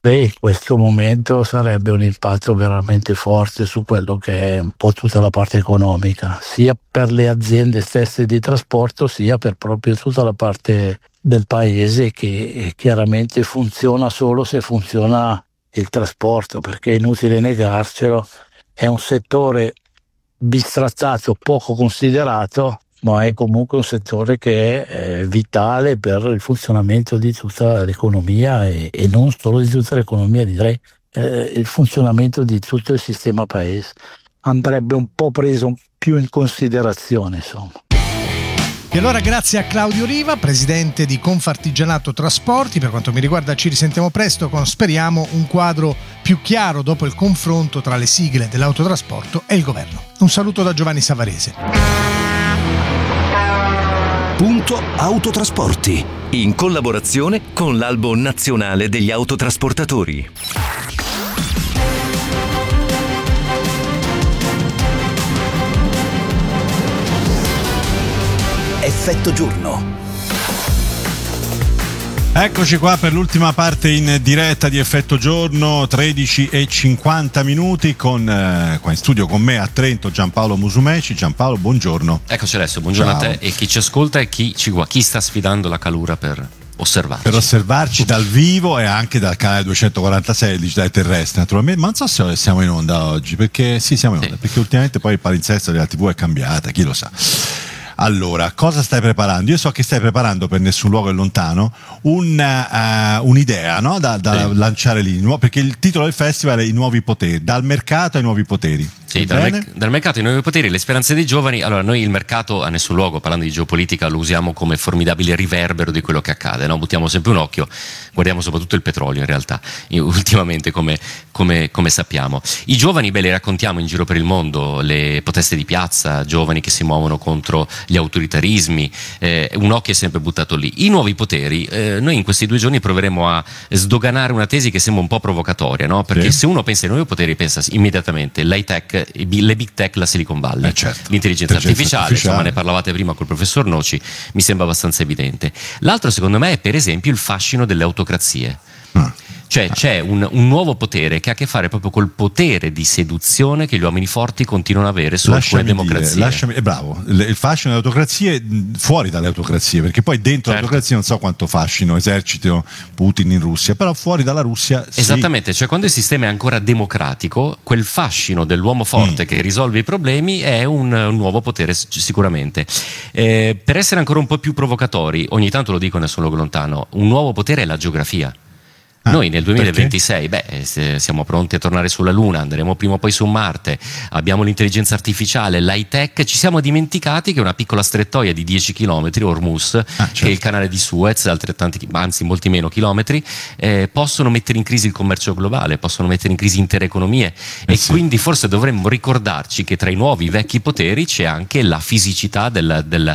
Beh, in questo momento sarebbe un impatto veramente forte su quello che è un po' tutta la parte economica, sia per le aziende stesse di trasporto, sia per proprio tutta la parte del paese che chiaramente funziona solo se funziona il trasporto, perché è inutile negarcelo, è un settore bistrattato, poco considerato, ma è comunque un settore che è vitale per il funzionamento di tutta l'economia e non solo di tutta l'economia, direi il funzionamento di tutto il sistema paese. Andrebbe un po' preso più in considerazione, insomma. E allora grazie a Claudio Riva, presidente di Confartigianato Trasporti. Per quanto mi riguarda ci risentiamo presto con, speriamo, un quadro più chiaro dopo il confronto tra le sigle dell'autotrasporto e il governo. Un saluto da Giovanni Savarese. Punto Autotrasporti, in collaborazione con l'Albo Nazionale degli Autotrasportatori. Effetto giorno. Eccoci qua per l'ultima parte in diretta di Effetto Giorno, 13:50 con qua in studio con me a Trento Giampaolo Musumeci. Giampaolo, buongiorno. Eccoci adesso, buongiorno. Ciao. A te e chi ci ascolta e chi sta sfidando la calura per osservarci. Per osservarci dal vivo e anche dal canale 246 del digitale terrestre, naturalmente. Ma non so se siamo in onda oggi, perché sì, siamo in onda, perché ultimamente poi il palinsesto della TV è cambiata, chi lo sa. Allora, cosa stai preparando? Io so che stai preparando per Nessun Luogo è Lontano un'idea, no? Da lanciare lì, perché il titolo del festival è I Nuovi Poteri, dal mercato ai nuovi poteri. Sì, dal mercato ai nuovi poteri, le speranze dei giovani. Allora, noi il mercato a Nessun Luogo, parlando di geopolitica, lo usiamo come formidabile riverbero di quello che accade, no? Buttiamo sempre un occhio, guardiamo soprattutto il petrolio in realtà, ultimamente come sappiamo. I giovani, li raccontiamo in giro per il mondo, le proteste di piazza, giovani che si muovono contro gli autoritarismi, un occhio è sempre buttato lì. I nuovi poteri, noi in questi 2 giorni proveremo a sdoganare una tesi che sembra un po' provocatoria, no? Perché se uno pensa ai nuovi poteri pensa immediatamente l'high tech, le big tech, la Silicon Valley, certo. l'intelligenza artificiale, insomma ne parlavate prima col professor Noci, mi sembra abbastanza evidente. L'altro secondo me è per esempio il fascino delle autocrazie. Cioè c'è un nuovo potere che ha a che fare proprio col potere di seduzione che gli uomini forti continuano ad avere su alcune democrazie. Bravo, il fascino delle autocrazie fuori dalle autocrazie, perché poi dentro le autocrazie non so quanto fascino esercito Putin in Russia, però fuori dalla Russia sì. Esattamente, cioè quando il sistema è ancora democratico, quel fascino dell'uomo forte che risolve i problemi è un nuovo potere sicuramente. Per essere ancora un po' più provocatori, ogni tanto lo dico Nessun Luogo Lontano, un nuovo potere è la geografia. Noi nel 2026 siamo pronti a tornare sulla Luna, andremo prima o poi su Marte, abbiamo l'intelligenza artificiale, l'high tech, ci siamo dimenticati che una piccola strettoia di 10 km, Hormuz, che è il canale di Suez, altrettanti, anzi molti meno chilometri, possono mettere in crisi il commercio globale, possono mettere in crisi intere economie quindi forse dovremmo ricordarci che tra i nuovi vecchi poteri c'è anche la fisicità della Terra,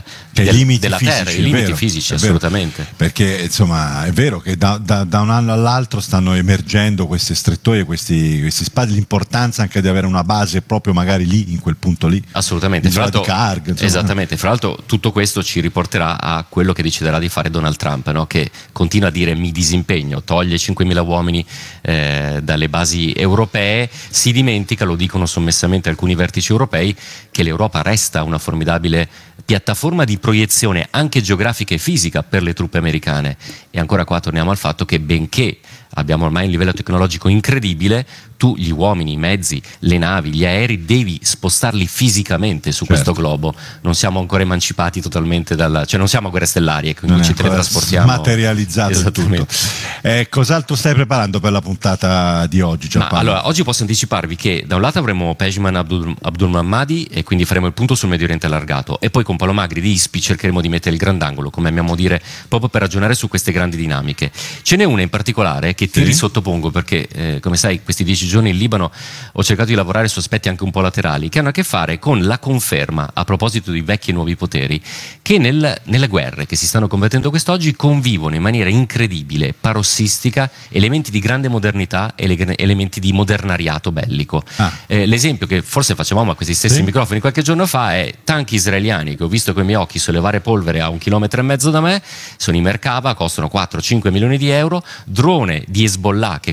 i limiti fisici, assolutamente. Perché insomma è vero che da un anno all'altro stanno emergendo queste strettoie, questi spadi, l'importanza anche di avere una base proprio magari lì, in quel punto lì. Assolutamente. Esattamente. Fra l'altro tutto questo ci riporterà a quello che deciderà di fare Donald Trump, no? Che continua a dire mi disimpegno, toglie 5.000 uomini dalle basi europee, si dimentica, lo dicono sommessamente alcuni vertici europei, che l'Europa resta una formidabile piattaforma di proiezione anche geografica e fisica per le truppe americane. E ancora qua torniamo al fatto che benché abbiamo ormai un livello tecnologico incredibile, tu gli uomini, i mezzi, le navi, gli aerei devi spostarli fisicamente su questo globo. Non siamo ancora emancipati totalmente cioè non siamo a guerre stellari e quindi ci teletrasportiamo. Materializzato il tutto. Cos'altro stai preparando per la puntata di oggi, Giampaolo? Allora, oggi posso anticiparvi che da un lato avremo Pejman Abdul Mahmadi e quindi faremo il punto sul Medio Oriente allargato, e poi con Paolo Magri di ISPI cercheremo di mettere il grandangolo, come amiamo dire, proprio per ragionare su queste grandi dinamiche. Ce n'è una in particolare che ti risottopongo perché come sai questi 10 giorni in Libano ho cercato di lavorare su aspetti anche un po' laterali che hanno a che fare con la conferma, a proposito di vecchi e nuovi poteri, che nelle guerre che si stanno combattendo quest'oggi convivono in maniera incredibile, parossistica, elementi di grande modernità e elementi di modernariato bellico. L'esempio che forse facevamo a questi stessi microfoni qualche giorno fa è tanchi israeliani che ho visto con i miei occhi sollevare polvere a 1,5 chilometri da me, sono i Merkava, costano 4-5 milioni di euro, drone di Hezbollah che